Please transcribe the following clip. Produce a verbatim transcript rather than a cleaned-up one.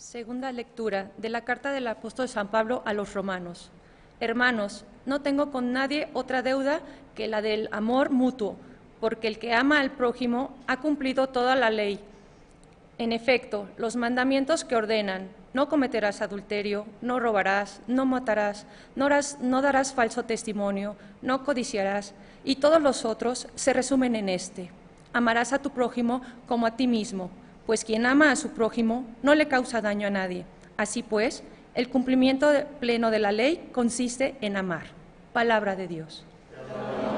Segunda lectura de la carta del apóstol San Pablo a los romanos. Hermanos, no tengo con nadie otra deuda que la del amor mutuo, porque el que ama al prójimo ha cumplido toda la ley. En efecto, los mandamientos que ordenan: no cometerás adulterio, no robarás, no matarás, no, harás, no darás falso testimonio, no codiciarás, y todos los otros se resumen en este: amarás a tu prójimo como a ti mismo, pues quien ama a su prójimo no le causa daño a nadie. Así pues, el cumplimiento pleno de la ley consiste en amar. Palabra de Dios.